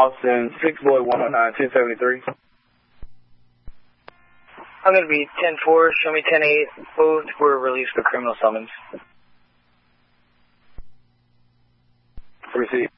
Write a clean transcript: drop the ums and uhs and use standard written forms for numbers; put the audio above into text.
Austin, 6 Boy 109, 1073. I'm going to be 10-4, show me 10-8. Both were released for criminal summons. Receive.